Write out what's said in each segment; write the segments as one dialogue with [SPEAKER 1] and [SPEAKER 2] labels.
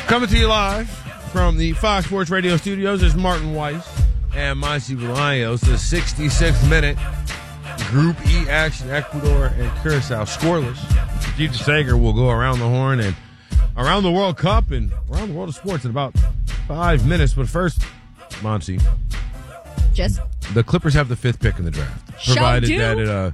[SPEAKER 1] Coming to you live from the Fox Sports Radio studios is Martin Weiss and Monty Bolaños. The 66th minute Group E action, Ecuador and Curacao scoreless. DJ Sager will go around the horn and around the World Cup and around the world of sports in about 5 minutes. But first, Monty,
[SPEAKER 2] just
[SPEAKER 1] the Clippers have the 5th pick in the draft, provided that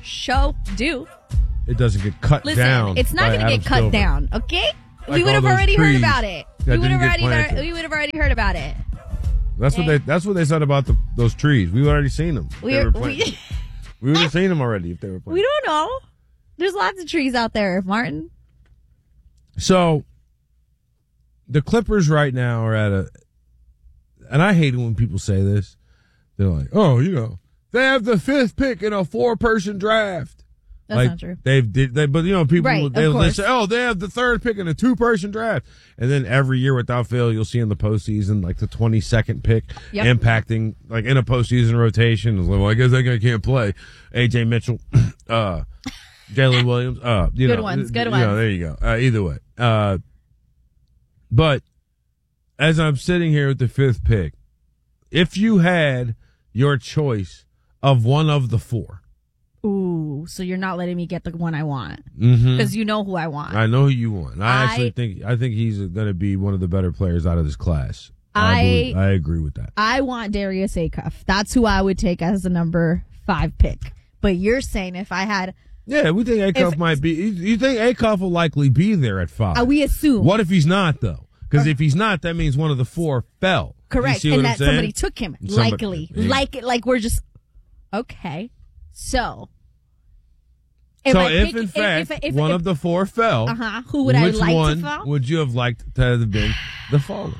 [SPEAKER 1] it doesn't get cut down.
[SPEAKER 2] It's not going to get cut down, okay?
[SPEAKER 1] Like
[SPEAKER 2] we would have already heard about it. We would have
[SPEAKER 1] already
[SPEAKER 2] heard about it.
[SPEAKER 1] That's
[SPEAKER 2] okay?
[SPEAKER 1] That's what they said about those trees. We've already seen them. We would have seen them already if they were planted.
[SPEAKER 2] We don't know. There's lots of trees out there, Martin.
[SPEAKER 1] So, the Clippers right now are at and I hate it when people say this. They're like, oh, they have the 5th pick in a 4-person draft.
[SPEAKER 2] That's not true.
[SPEAKER 1] But people,
[SPEAKER 2] right,
[SPEAKER 1] they say, oh, they have the 3rd pick in a 2-person draft. And then every year without fail, you'll see in the postseason, like the 22nd pick impacting, like in a postseason rotation. It's like, well, I guess that guy can't play. AJ Mitchell, Jalen Williams,
[SPEAKER 2] good ones.
[SPEAKER 1] There you go. Either way. But as I'm sitting here with the 5th pick, if you had your choice of one of the 4,
[SPEAKER 2] ooh, so you're not letting me get the one I want
[SPEAKER 1] because
[SPEAKER 2] you know who I want.
[SPEAKER 1] I know who you want. I think he's going to be one of the better players out of this class. I agree with that.
[SPEAKER 2] I want Darius Acuff. That's who I would take as the number 5 pick. But you're saying if I had,
[SPEAKER 1] we think Acuff might be. You think Acuff will likely be there at 5?
[SPEAKER 2] We assume.
[SPEAKER 1] What if he's not though? Because if he's not, that means one of the 4 fell.
[SPEAKER 2] Correct,
[SPEAKER 1] and
[SPEAKER 2] that somebody took him. Likely, like we're just okay. So.
[SPEAKER 1] If in fact one of the 4 fell,
[SPEAKER 2] who would I like to fall?
[SPEAKER 1] Which one would you have liked to have been the fallen?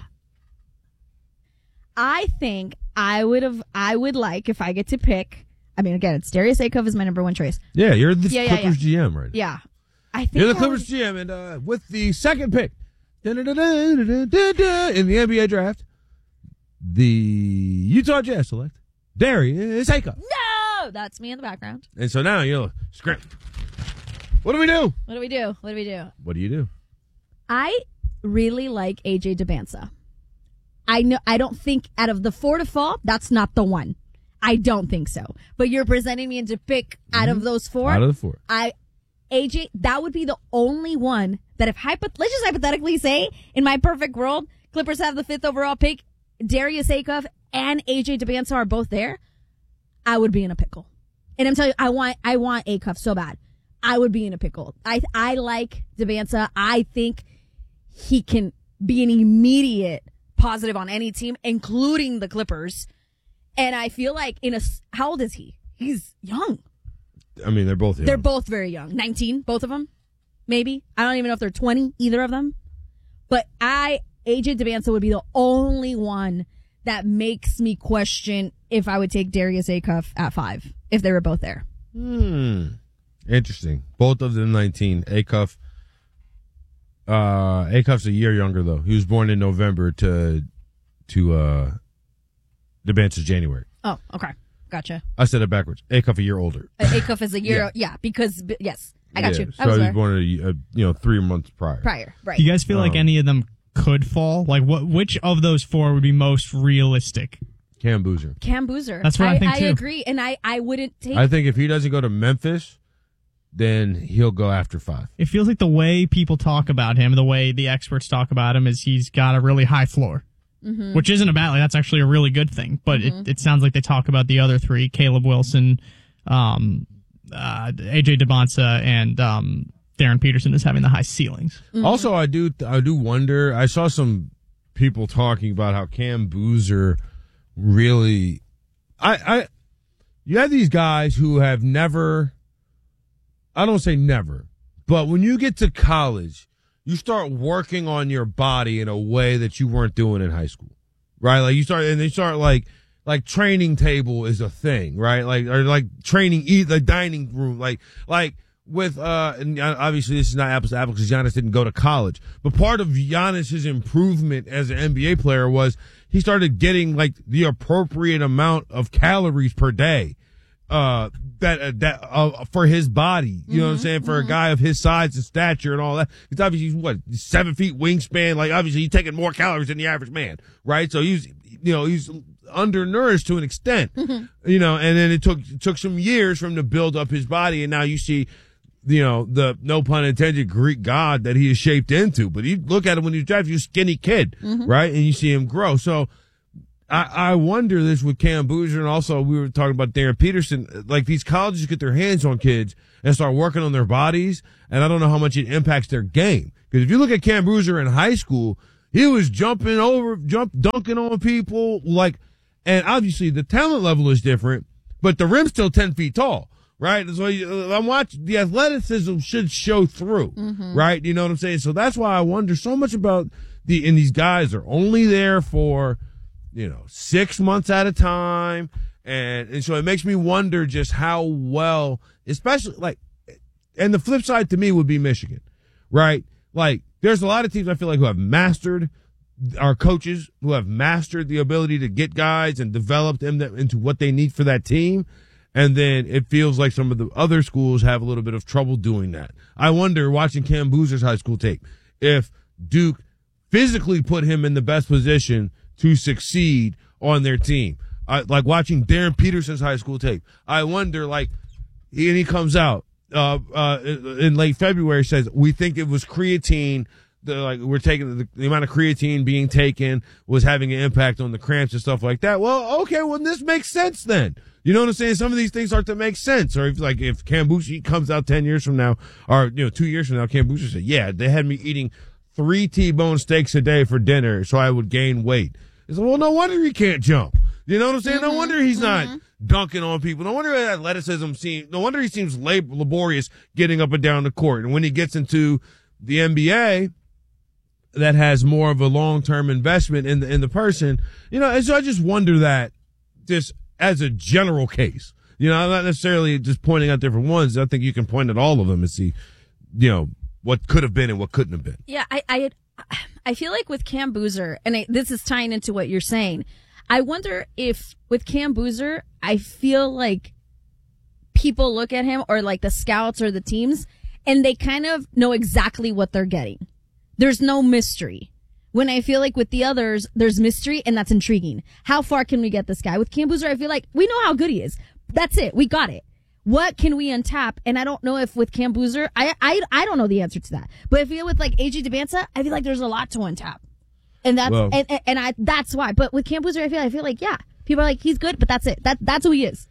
[SPEAKER 2] I think I would like, if I get to pick, I mean, again, it's Darius Acuff is my number 1 choice.
[SPEAKER 1] Yeah, you're the Clippers GM right now.
[SPEAKER 2] Yeah. I think
[SPEAKER 1] you're the Clippers GM, and with the 2nd pick in the NBA draft, the Utah Jazz select Darius Acuff.
[SPEAKER 2] No! That's me in the background.
[SPEAKER 1] And so now you'll script. What do we do?
[SPEAKER 2] What do you do? I really like AJ Dybantsa. I don't think out of the 4 to fall, that's not the one. I don't think so. But you're presenting me to pick out of those 4.
[SPEAKER 1] Out of the 4.
[SPEAKER 2] AJ, that would be the only one that if let's just hypothetically say, in my perfect world, Clippers have the 5th overall pick, Darius Acuff and AJ Dybantsa are both there, I would be in a pickle. And I'm telling you, I want Acuff so bad. I would be in a pickle. I like Dybantsa. I think he can be an immediate positive on any team, including the Clippers. And I feel like how old is he? He's young.
[SPEAKER 1] I mean, they're both young.
[SPEAKER 2] They're both very young. 19, both of them, maybe. I don't even know if they're 20, either of them. But AJ Dybantsa would be the only one that makes me question if I would take Darius Acuff at 5, if they were both there.
[SPEAKER 1] Interesting. Both of them 19. Acuff's a year younger, though. He was born in November to Dybantsa's January.
[SPEAKER 2] Oh, okay. Gotcha.
[SPEAKER 1] I said it backwards. Acuff a year older.
[SPEAKER 2] Acuff is a year, because, yes, I got you.
[SPEAKER 1] So he was born 3 months prior.
[SPEAKER 2] Right.
[SPEAKER 3] Do you guys feel like any of them could fall? Like, which of those 4 would be most realistic?
[SPEAKER 1] Cam Boozer.
[SPEAKER 3] That's what I think, too.
[SPEAKER 2] I agree, and I wouldn't take...
[SPEAKER 1] I think if he doesn't go to Memphis, then he'll go after 5.
[SPEAKER 3] It feels like the way people talk about him, the way the experts talk about him, is he's got a really high floor. Which isn't a bad thing. That's actually a really good thing. But it sounds like they talk about the other 3, Caleb Wilson, AJ Dybantsa, and Darren Peterson as having the high ceilings.
[SPEAKER 1] Also, I do wonder, I saw some people talking about how Cam Boozer really, you have these guys who have never, I don't say never, but when you get to college, you start working on your body in a way that you weren't doing in high school, right? Like they start like training table is a thing, right? Like training, the dining room, like with, and obviously this is not apples to apples because Giannis didn't go to college, but part of Giannis's improvement as an NBA player was he started getting like the appropriate amount of calories per day. for his body, you know what I'm saying? For a guy of his size and stature and all that. It's obviously, what, 7 feet wingspan. Like, obviously he's taking more calories than the average man, right? So he's undernourished to an extent, and then it took some years for him to build up his body. And now you see, the, no pun intended, Greek god that he is shaped into. But you look at him when he was drafted, he was a skinny kid, right? And you see him grow. So I wonder this with Cam Boozer, and also we were talking about Darren Peterson. Like, these colleges get their hands on kids and start working on their bodies, and I don't know how much it impacts their game. Because if you look at Cam Boozer in high school, he was dunking on people, and obviously the talent level is different, but the rim's still 10 feet tall, right? So I'm watching, the athleticism should show through, right? You know what I'm saying? So that's why I wonder so much about and these guys are only there for, 6 months at a time. And so it makes me wonder just how well, especially and the flip side to me would be Michigan, right? Like, there's a lot of teams I feel like who have mastered, our coaches who have mastered the ability to get guys and develop them into what they need for that team. And then it feels like some of the other schools have a little bit of trouble doing that. I wonder, watching Cam Boozer's high school tape, if Duke physically put him in the best position to succeed on their team. Like watching Darren Peterson's high school tape. I wonder, he comes out in late February, says, we think it was creatine. We're taking the amount of creatine being taken was having an impact on the cramps and stuff like that. Well, okay, well, this makes sense then. You know what I'm saying? Some of these things start to make sense. Or if Cam Boozer comes out 10 years from now, or 2 years from now, Cam Boozer said, yeah, they had me eating 3 T-bone steaks a day for dinner so I would gain weight. It's well, no wonder he can't jump. You know what I'm saying? No wonder he's not dunking on people. No wonder no wonder he seems laborious getting up and down the court. And when he gets into the NBA, that has more of a long-term investment in the person, and so I just wonder that, just as a general case, I'm not necessarily just pointing out different ones. I think you can point at all of them and see, what could have been and what couldn't have been.
[SPEAKER 2] Yeah, I feel like with Cam Boozer, and this is tying into what you're saying, I wonder if with Cam Boozer, I feel like people look at him, or the scouts or the teams, and they kind of know exactly what they're getting. There's no mystery. When I feel like with the others, there's mystery, and that's intriguing. How far can we get this guy? With Cam Boozer, I feel like we know how good he is. That's it. We got it. What can we untap? And I don't know if with Cam Boozer, I don't know the answer to that. But if you're with AJ Debinsa, I feel like there's a lot to untap. And that's, that's why. But with Cam Boozer, I feel like, yeah, people are like, he's good, but that's it. That's who he is.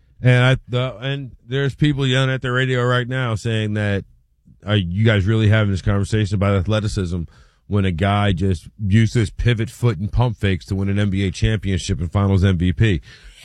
[SPEAKER 1] And there's people yelling at the radio right now saying that, are you guys really having this conversation about athleticism when a guy just used his pivot foot and pump fakes to win an NBA championship and finals MVP?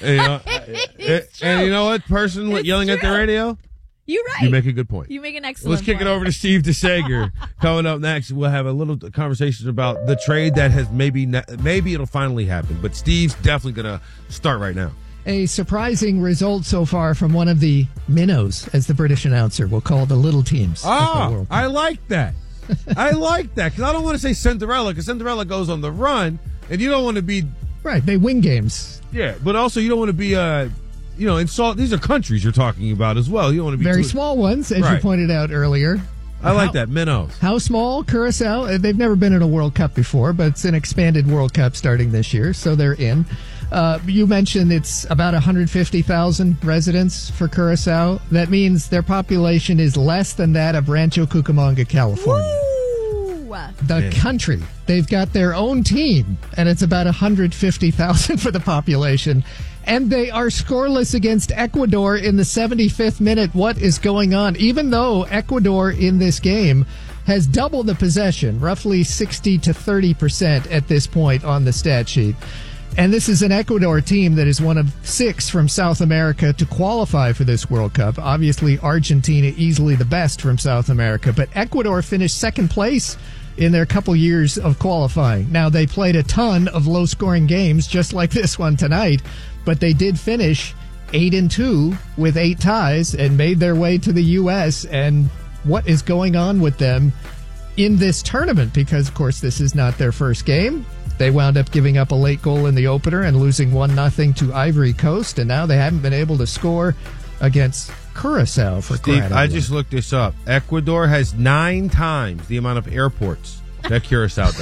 [SPEAKER 1] And you know what, person yelling at the radio?
[SPEAKER 2] You're right.
[SPEAKER 1] You make a good point.
[SPEAKER 2] You make an excellent
[SPEAKER 1] Let's kick
[SPEAKER 2] point.
[SPEAKER 1] it over to Steve DeSager. Coming up next, we'll have a little conversation about the trade that has maybe it'll finally happen. But Steve's definitely going to start right now.
[SPEAKER 4] A surprising result so far from one of the minnows, as the British announcer will call the little teams.
[SPEAKER 1] Oh, I like that. I like that, because I don't want to say Cinderella, because Cinderella goes on the run, and you don't want to be...
[SPEAKER 4] Right, they win games.
[SPEAKER 1] Yeah, but also you don't want to be... insult. These are countries you're talking about as well. You don't want to be
[SPEAKER 4] very small ones, as you pointed out earlier.
[SPEAKER 1] I like that, minnows.
[SPEAKER 4] How small? Curacao. They've never been in a World Cup before, but it's an expanded World Cup starting this year, so they're in. You mentioned it's about 150,000 residents for Curacao. That means their population is less than that of Rancho Cucamonga, California.
[SPEAKER 2] Woo!
[SPEAKER 4] The country. They've got their own team, and it's about 150,000 for the population. And they are scoreless against Ecuador in the 75th minute. What is going on? Even though Ecuador in this game has double the possession, roughly 60 to 30% at this point on the stat sheet. And this is an Ecuador team that is one of 6 from South America to qualify for this World Cup. Obviously, Argentina easily the best from South America, but Ecuador finished second place in their couple years of qualifying. Now, they played a ton of low-scoring games, just like this one tonight, but they did finish 8-2 with 8 ties and made their way to the U.S. And what is going on with them in this tournament? Because, of course, this is not their first game. They wound up giving up a late goal in the opener and losing 1-0 to Ivory Coast, and now they haven't been able to score against Curacao for
[SPEAKER 1] Steve,
[SPEAKER 4] crying out
[SPEAKER 1] I
[SPEAKER 4] loud.
[SPEAKER 1] just looked this up. Ecuador has 9 times the amount of airports that Curacao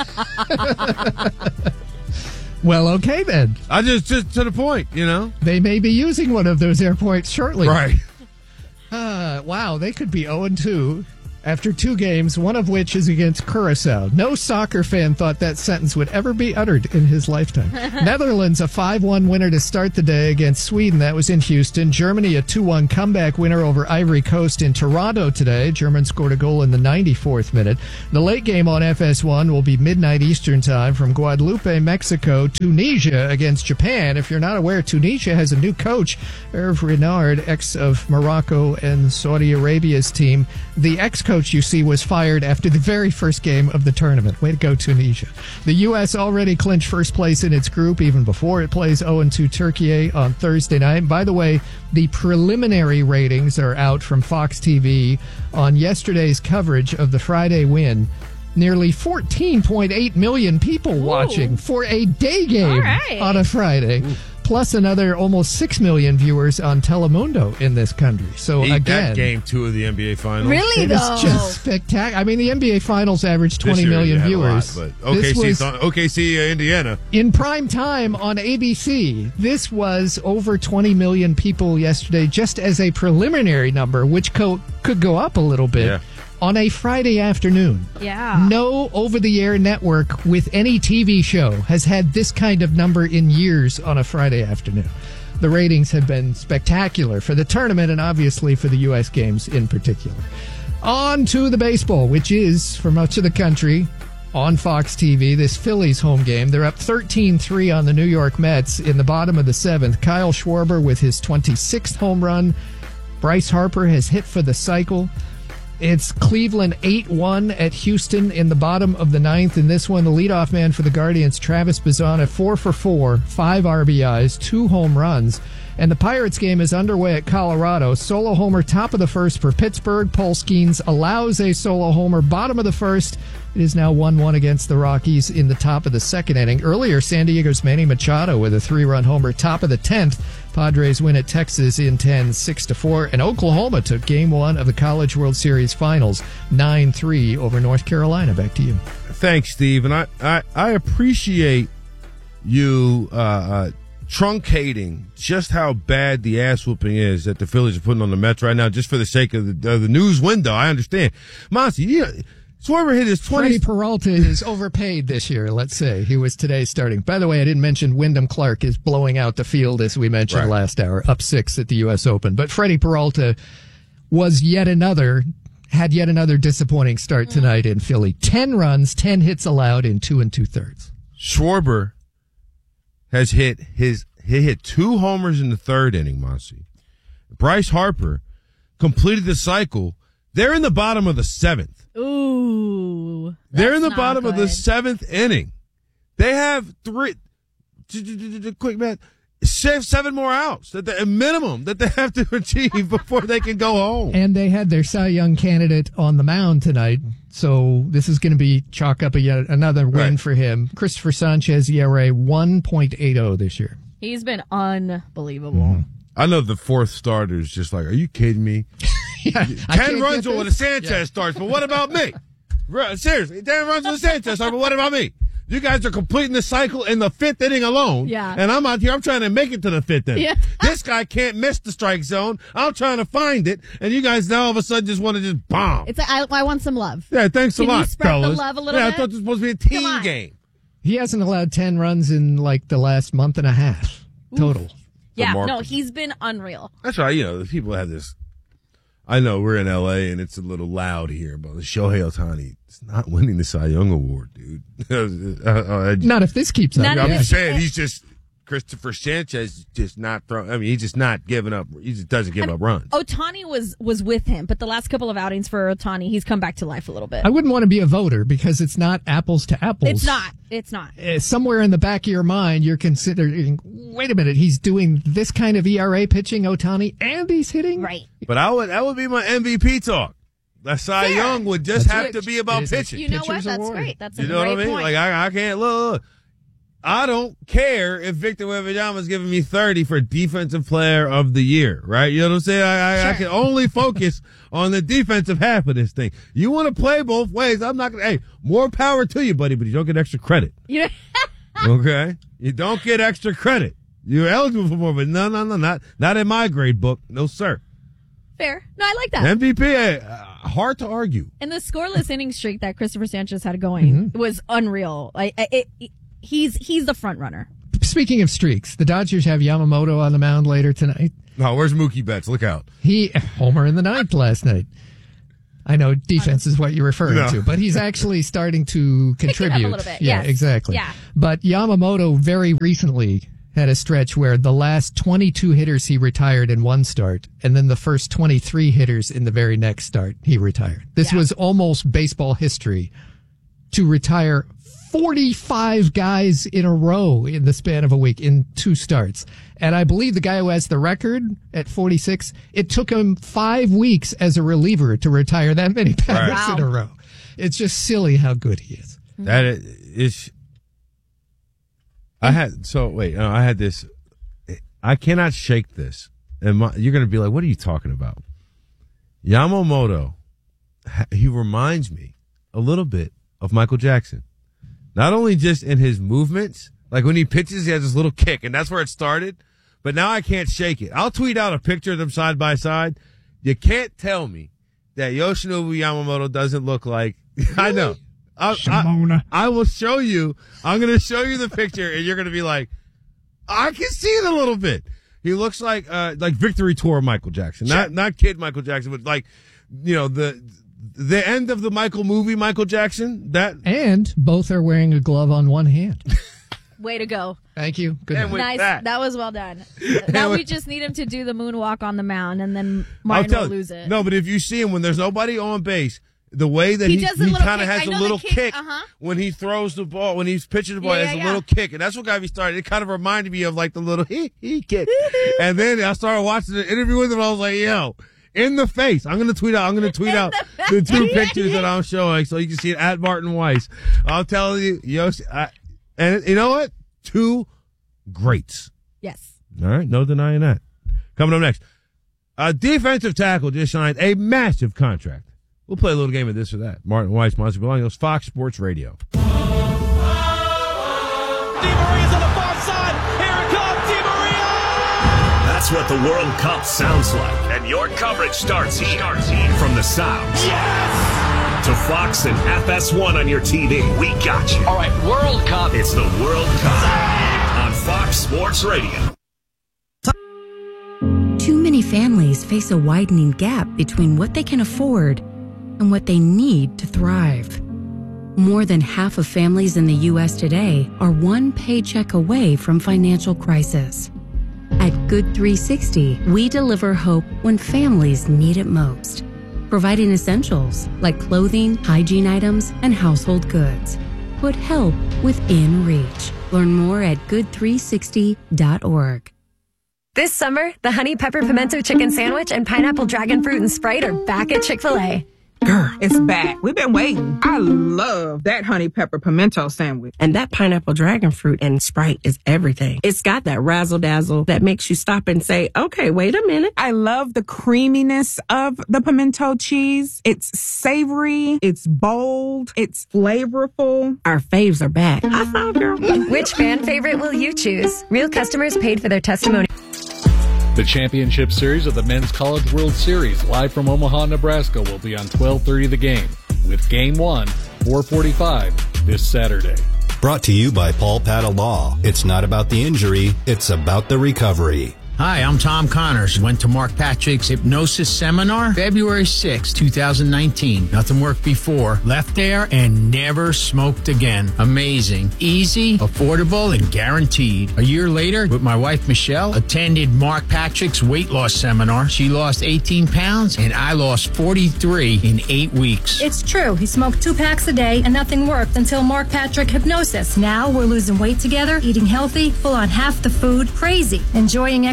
[SPEAKER 1] does.
[SPEAKER 4] Well, okay then.
[SPEAKER 1] I just to the point, you know?
[SPEAKER 4] They may be using one of those airports shortly.
[SPEAKER 1] Right.
[SPEAKER 4] Wow, they could be 0-2 after 2 games, one of which is against Curacao. No soccer fan thought that sentence would ever be uttered in his lifetime. Netherlands, a 5-1 winner to start the day against Sweden. That was in Houston. Germany, a 2-1 comeback winner over Ivory Coast in Toronto today. Germans scored a goal in the 94th minute. The late game on FS1 will be midnight Eastern time from Guadalupe, Mexico. Tunisia against Japan. If you're not aware, Tunisia has a new coach, Hervé Renard, ex of Morocco and Saudi Arabia's team. The ex-coach you see was fired after the very first game of the tournament. Way to go, Tunisia. The U.S. already clinched first place in its group even before it plays 0-2 Turkey on Thursday night. By the way, the preliminary ratings are out from Fox TV on yesterday's coverage of the Friday win. Nearly 14.8 million people watching for a day game on a Friday. Plus another almost 6 million viewers on Telemundo in this country. So
[SPEAKER 1] Eat
[SPEAKER 4] again,
[SPEAKER 1] that game 2 of the NBA Finals.
[SPEAKER 2] Really,
[SPEAKER 4] it
[SPEAKER 2] though?
[SPEAKER 4] is just spectacular. I mean, the NBA Finals averaged 20 million viewers.
[SPEAKER 1] But
[SPEAKER 4] This was
[SPEAKER 1] OKC, Indiana.
[SPEAKER 4] in prime time on ABC. This was over 20 million people yesterday, just as a preliminary number, which could go up a little bit.
[SPEAKER 1] Yeah.
[SPEAKER 4] On a Friday afternoon.
[SPEAKER 2] Yeah.
[SPEAKER 4] No over-the-air network with any TV show has had this kind of number in years on a Friday afternoon. The ratings have been spectacular for the tournament and obviously for the U.S. games in particular. On to the baseball, which is, for much of the country, on Fox TV, this Phillies home game. They're up 13-3 on the New York Mets in the bottom of the 7th. Kyle Schwarber with his 26th home run. Bryce Harper has hit for the cycle. It's Cleveland 8-1 at Houston in the bottom of the 9th. In this one, the leadoff man for the Guardians, Travis Bazzana, 4 for 4, 5 RBIs, 2 home runs. And the Pirates game is underway at Colorado. Solo homer, top of the 1st for Pittsburgh. Paul Skeens allows a solo homer, bottom of the 1st. It is now 1-1 against the Rockies in the top of the 2nd inning. Earlier, San Diego's Manny Machado with a 3-run homer, top of the 10th. Padres win at Texas in 10, 6-4. And Oklahoma took Game 1 of the College World Series Finals, 9-3 over North Carolina. Back to you.
[SPEAKER 1] Thanks, Steve. And I appreciate you truncating just how bad the ass whooping is that the Phillies are putting on the Mets right now, just for the sake of the news window. I understand. Monty, Schwarber hit his 20.
[SPEAKER 4] Freddie Peralta is overpaid this year, let's say. He was today starting. By the way, I didn't mention Wyndham Clark is blowing out the field, as we mentioned last hour, up 6 at the U.S. Open. But Freddie Peralta had yet another disappointing start tonight in Philly. 10 runs, 10 hits allowed in 2 2/3.
[SPEAKER 1] Schwarber has hit 2 homers in the 3rd inning, Monty. Bryce Harper completed the cycle. They're in the bottom of the 7th.
[SPEAKER 2] Ooh.
[SPEAKER 1] They're in the bottom of the 7th inning. They have 3, quick math, 7 more outs at the minimum that they have to achieve before they can go home.
[SPEAKER 4] And they had their Cy Young candidate on the mound tonight, so this is going to be chalk up yet another win for him. Christopher Sanchez, ERA 1.80 this year.
[SPEAKER 2] He's been unbelievable.
[SPEAKER 1] I know the 4th starter is just like, are you kidding me? 10 runs when the Sanchez starts, but what about me? Seriously, 10 runs when the Sanchez starts, but what about me? You guys are completing the cycle in the 5th inning alone.
[SPEAKER 2] Yeah.
[SPEAKER 1] And I'm out here, I'm trying to make it to the 5th inning.
[SPEAKER 2] Yeah.
[SPEAKER 1] This guy can't miss the strike zone. I'm trying to find it. And you guys now all of a sudden just want to just bomb.
[SPEAKER 2] It's like, I want some love.
[SPEAKER 1] Yeah, thanks a
[SPEAKER 2] Can you
[SPEAKER 1] lot,
[SPEAKER 2] spread the
[SPEAKER 1] fellas.
[SPEAKER 2] love a little
[SPEAKER 1] I
[SPEAKER 2] bit?
[SPEAKER 1] thought this was supposed to be a team
[SPEAKER 2] on.
[SPEAKER 1] game.
[SPEAKER 4] He hasn't allowed 10 runs in like the last month and a half total.
[SPEAKER 2] Yeah,
[SPEAKER 1] Remarkable.
[SPEAKER 2] no, he's been unreal.
[SPEAKER 1] That's right. The people have this. I know we're in L.A. and it's a little loud here, but Shohei Ohtani is not winning the Cy Young Award, dude.
[SPEAKER 4] Not if this keeps up.
[SPEAKER 2] Not
[SPEAKER 1] I'm
[SPEAKER 2] if-
[SPEAKER 1] just saying, he's just Christopher Sanchez just not throwing. I mean, he's just not giving up. He just doesn't give up runs.
[SPEAKER 2] Ohtani was with him, but the last couple of outings for Ohtani, he's come back to life a little bit.
[SPEAKER 4] I wouldn't want to be a voter because it's not apples to apples.
[SPEAKER 2] It's not. It's not.
[SPEAKER 4] Somewhere in the back of your mind, you're considering, wait a minute, he's doing this kind of ERA pitching, Ohtani, and he's hitting?
[SPEAKER 2] Right.
[SPEAKER 1] But that would be my MVP talk. The Cy
[SPEAKER 2] Fair.
[SPEAKER 1] Young would just
[SPEAKER 4] That's
[SPEAKER 1] have
[SPEAKER 4] it.
[SPEAKER 1] to be about
[SPEAKER 4] It is a
[SPEAKER 1] pitching.
[SPEAKER 2] You know what?
[SPEAKER 4] Pitcher's
[SPEAKER 2] That's
[SPEAKER 4] award.
[SPEAKER 2] great. That's a
[SPEAKER 1] You know
[SPEAKER 2] great
[SPEAKER 1] what I mean?
[SPEAKER 2] point.
[SPEAKER 1] Like I can't look. I don't care if Victor Wembanyama is giving me 30 for Defensive Player of the Year, right? You know what I'm saying? I can only focus on the defensive half of this thing. You want to play both ways. I'm not going to, more power to you, buddy, but you don't get extra credit. Okay? You don't get extra credit. You're eligible for more, but no, not in my grade book. No, sir.
[SPEAKER 2] Fair. No, I like that.
[SPEAKER 1] MVP, hard to argue.
[SPEAKER 2] And the scoreless inning streak that Christopher Sanchez had going was unreal. He's the front runner.
[SPEAKER 4] Speaking of streaks, the Dodgers have Yamamoto on the mound later tonight.
[SPEAKER 1] Oh, where's Mookie Betts? Look out.
[SPEAKER 4] He homer in the ninth last night. I know defense is what you're referring to, but he's actually starting to contribute.
[SPEAKER 2] Pick it up a little bit.
[SPEAKER 4] Yeah,
[SPEAKER 2] yes.
[SPEAKER 4] exactly.
[SPEAKER 2] Yeah.
[SPEAKER 4] But Yamamoto very recently had a stretch where the last 22 hitters he retired in one start, and then the first 23 hitters in the very next start he retired. This was almost baseball history to retire 45 guys in a row in the span of a week in 2 starts. And I believe the guy who has the record at 46, it took him 5 weeks as a reliever to retire that many batters in a row. It's just silly how good he is.
[SPEAKER 1] That is. I had this. I cannot shake this. And you're going to be like, what are you talking about? Yamamoto, he reminds me a little bit of Michael Jackson. Not only just in his movements, like when he pitches, he has this little kick, and that's where it started. But now I can't shake it. I'll tweet out a picture of them side by side. You can't tell me that Yoshinobu Yamamoto doesn't look like, I know. I will show you. I'm going to show you the picture, and you're going to be like, I can see it a little bit. He looks like Victory Tour Michael Jackson, not kid Michael Jackson, but like, you know, the end of the Michael movie, Michael Jackson.
[SPEAKER 4] And both are wearing a glove on one hand.
[SPEAKER 2] Way to go.
[SPEAKER 4] Thank you. Good
[SPEAKER 2] night. That was well done. Now we just need him to do the moonwalk on the mound, and then Martin will lose it.
[SPEAKER 1] No, but if you see him when there's nobody on base, the way that he kind of has a little kick when he throws the ball, when he's pitching the ball, he has a little kick. And that's what got me started. It kind of reminded me of like the little he kick. And then I started watching the interview with him, and I was like, yo, in the face. I'm going to tweet out the 2 pictures that I'm showing so you can see it at Martin Weiss. I'm telling you, and you know what? 2 greats.
[SPEAKER 2] Yes.
[SPEAKER 1] All right. No denying that. Coming up next, a defensive tackle just signed a massive contract. We'll play a little game of this or that. Martin Weiss, Monty Belongos, Fox Sports Radio.
[SPEAKER 5] Di Maria's on the far side. Here it comes, Di Maria!
[SPEAKER 6] That's what the World Cup sounds like. And your coverage starts here. From the sounds.
[SPEAKER 5] Yes!
[SPEAKER 6] To Fox and FS1 on your TV. We got you.
[SPEAKER 5] All right, World Cup.
[SPEAKER 6] It's the World Cup on Fox Sports Radio.
[SPEAKER 7] Too many families face a widening gap between what they can afford and what they need to thrive. More than half of families in the U.S. today are one paycheck away from financial crisis. At Good 360, we deliver hope when families need it most, providing essentials like clothing, hygiene items, and household goods. Put help within reach. Learn more at good360.org.
[SPEAKER 8] This summer, the Honey Pepper Pimento Chicken Sandwich and Pineapple Dragon Fruit and Sprite are back at Chick-fil-A.
[SPEAKER 9] Girl, it's back. We've been waiting. I love that honey pepper pimento sandwich.
[SPEAKER 10] And that pineapple dragon fruit and Sprite is everything. It's got that razzle dazzle that makes you stop and say, okay, wait a minute.
[SPEAKER 9] I love the creaminess of the pimento cheese. It's savory. It's bold. It's flavorful.
[SPEAKER 10] Our faves are back. I found girl.
[SPEAKER 8] Which fan favorite will you choose? Real customers paid for their testimony.
[SPEAKER 11] The championship series of the Men's College World Series, live from Omaha, Nebraska, will be on 12:30 The Game, with Game 1, 4:45, this Saturday.
[SPEAKER 12] Brought to you by Paul Patta Law. It's not about the injury, it's about the recovery.
[SPEAKER 13] Hi, I'm Tom Connors. Went to Mark Patrick's Hypnosis Seminar February 6, 2019. Nothing worked before. Left there and never smoked again. Amazing. Easy, affordable, and guaranteed. A year later, with my wife Michelle, attended Mark Patrick's weight loss seminar. She lost 18 pounds and I lost 43 in 8 weeks.
[SPEAKER 14] It's true. He smoked 2 packs a day and nothing worked until Mark Patrick Hypnosis. Now we're losing weight together, eating healthy, full on half the food, crazy, enjoying exercise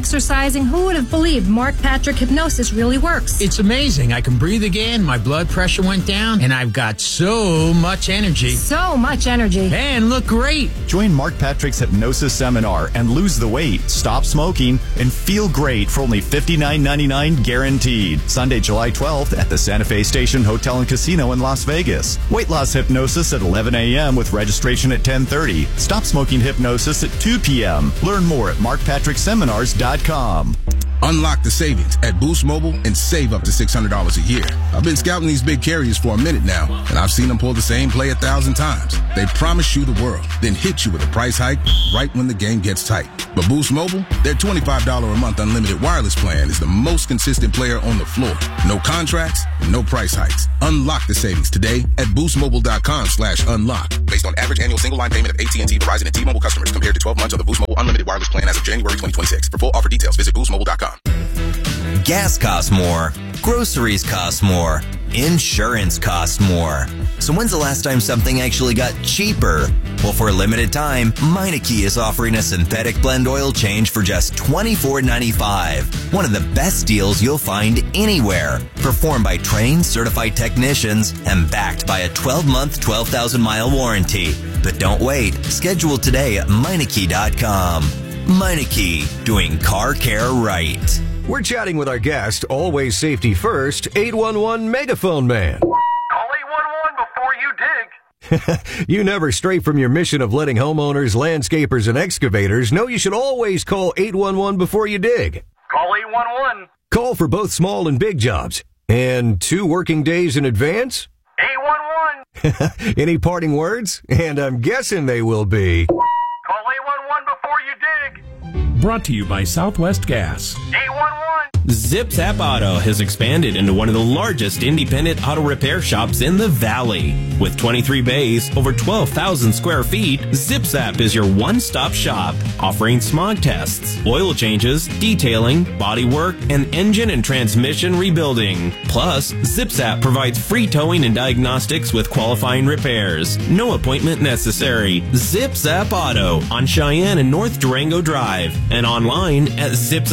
[SPEAKER 14] exercising, who would have believed Mark Patrick hypnosis really works?
[SPEAKER 13] It's amazing. I can breathe again, my blood pressure went down, and I've got so much energy.
[SPEAKER 14] So much energy.
[SPEAKER 13] And look great.
[SPEAKER 15] Join Mark Patrick's hypnosis seminar and lose the weight, stop smoking, and feel great for only $59.99 guaranteed. Sunday, July 12th at the Santa Fe Station Hotel and Casino in Las Vegas. Weight loss hypnosis at 11 a.m. with registration at 10:30. Stop smoking hypnosis at 2 p.m. Learn more at markpatrickseminars.com.
[SPEAKER 16] Unlock the savings at Boost Mobile and save up to $600 a year. I've been scouting these big carriers for a minute now, and I've seen them pull the same play 1,000 times. They promise you the world, then hit you with a price hike right when the game gets tight. But Boost Mobile, their $25 a month unlimited wireless plan is the most consistent player on the floor. No contracts, no price hikes. Unlock the savings today at boostmobile.com/unlock. Based on average annual single line payment of AT&T, Verizon, and T-Mobile customers compared to 12 months of the Boost Mobile unlimited wireless plan as of January 2026. For full offer details, visit boostmobile.com.
[SPEAKER 17] Gas costs more. Groceries cost more. Insurance costs more. So when's the last time something actually got cheaper? Well, for a limited time, Meineke is offering a synthetic blend oil change for just $24.95. One of the best deals you'll find anywhere. Performed by trained, certified technicians and backed by a 12-month, 12,000-mile warranty. But don't wait. Schedule today at Meineke.com. Meineke, doing car care right.
[SPEAKER 18] We're chatting with our guest, always safety first, 811 Megaphone Man.
[SPEAKER 19] Call 811 before you dig.
[SPEAKER 18] You never stray from your mission of letting homeowners, landscapers, and excavators know you should always call 811 before you dig.
[SPEAKER 19] Call 811.
[SPEAKER 18] Call for both small and big jobs. And 2 working days in advance?
[SPEAKER 19] 811.
[SPEAKER 18] Any parting words? And I'm guessing they will be...
[SPEAKER 19] Call 811 before you dig.
[SPEAKER 6] Brought to you by Southwest Gas.
[SPEAKER 19] 811.
[SPEAKER 20] Zip Zap Auto has expanded into one of the largest independent auto repair shops in the Valley. With 23 bays, over 12,000 square feet, Zip Zap is your one-stop shop, offering smog tests, oil changes, detailing, body work, and engine and transmission rebuilding. Plus, Zip Zap provides free towing and diagnostics with qualifying repairs. No appointment necessary. Zip Zap Auto on Cheyenne and North Durango Drive, and online at zipzap.com.